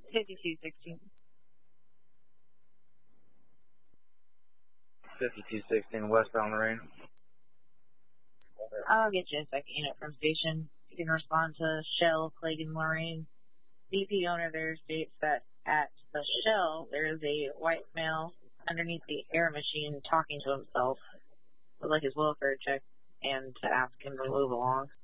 5216. 5216 westbound Lorraine. I'll get you a second unit from station. You can respond to Shell, Clayton, Lorraine. BP owner there states that at the Shell, there is a white male underneath the air machine talking to himself. Would like his welfare check and to ask him to move along.